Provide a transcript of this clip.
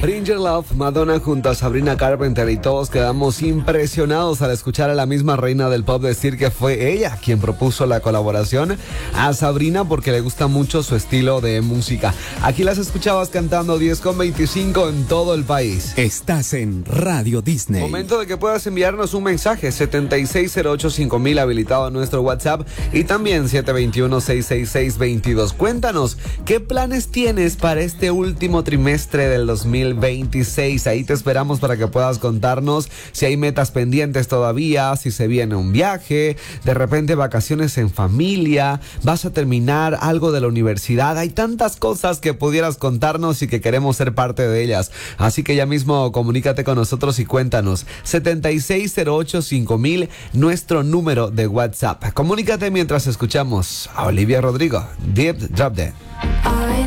Bring Your Love, Madonna junto a Sabrina Carpenter, y todos quedamos impresionados al escuchar a la misma reina del pop decir que fue ella quien propuso la colaboración a Sabrina porque le gusta mucho su estilo de música. Aquí las escuchabas cantando 10:25 en todo el país. Estás en Radio Disney. Momento de que puedas enviarnos un mensaje 76085000 habilitado a nuestro WhatsApp y también 721-666-22. Cuéntanos, ¿qué planes tienes para este último trimestre del 2026? Ahí te esperamos para que puedas contarnos si hay metas pendientes todavía, si se viene un viaje, de repente vacaciones en familia, vas a terminar algo de la universidad. Hay tantas cosas que pudieras contarnos y que queremos ser parte de ellas. Así que ya mismo comunícate con nosotros y cuéntanos. 76085000, nuestro número de WhatsApp. Comunícate mientras escuchamos a Olivia Rodrigo, Deep Drop Dead.